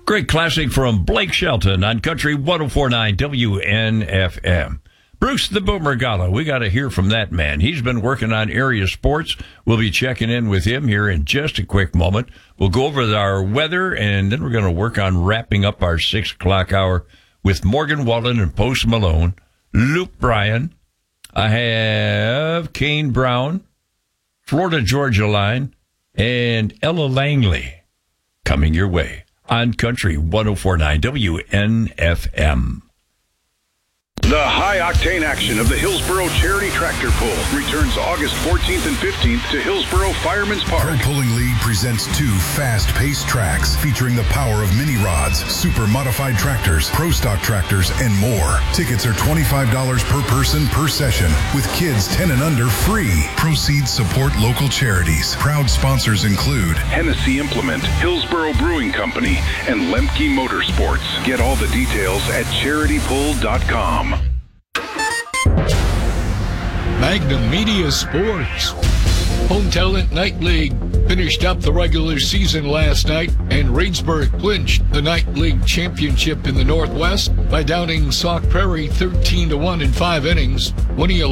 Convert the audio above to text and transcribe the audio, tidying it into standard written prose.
Great classic from Blake Shelton on Country 104.9 WNFM. Bruce the Boomer Gala, we got to hear from that man. He's been working on area sports. We'll be checking in with him here in just a quick moment. We'll go over our weather, and then we're going to work on wrapping up our 6 o'clock hour with Morgan Wallen and Post Malone, Luke Bryan. I have Kane Brown, Florida Georgia Line, and Ella Langley coming your way on Country 104.9 WNFM. The high-octane action of the Hillsboro Charity Tractor Pull returns August 14th and 15th to Hillsboro Fireman's Park. Pro Pulling League presents 2 fast-paced tracks featuring the power of mini rods, super modified tractors, pro stock tractors, and more. Tickets are $25 per person per session, with kids 10 and under free. Proceeds support local charities. Proud sponsors include Hennessy Implement, Hillsboro Brewing Company, and Lemke Motorsports. Get all the details at charitypull.com. Magnum Media Sports. Home Talent Night League finished up the regular season last night, and Reedsburg clinched the Night League championship in the Northwest by downing Sauk Prairie 13-1 in 5 innings, winning